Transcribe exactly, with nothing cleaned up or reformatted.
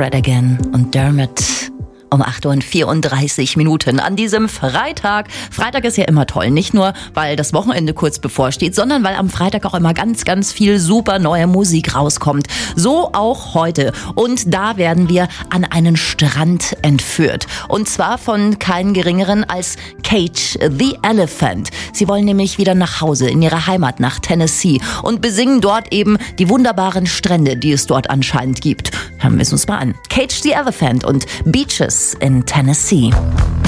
Fred Again und Dermot. Um acht Uhr vierunddreißig Minuten an diesem Freitag. Freitag ist ja immer toll. Nicht nur, weil das Wochenende kurz bevorsteht, sondern weil am Freitag auch immer ganz, ganz viel super neue Musik rauskommt. So auch heute. Und da werden wir an einen Strand entführt. Und zwar von keinen geringeren als Cage the Elephant. Sie wollen nämlich wieder nach Hause in ihre Heimat nach Tennessee und besingen dort eben die wunderbaren Strände, die es dort anscheinend gibt. Hören wir es uns mal an. Cage the Elephant und Beaches in Tennessee.